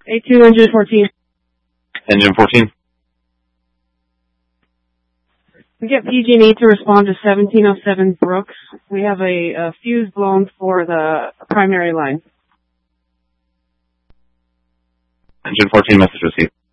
A2 engine 14. Engine 14. We get PG&E to respond to 1707 Brooks. We have a fuse blown for the primary line. Engine 14, message received.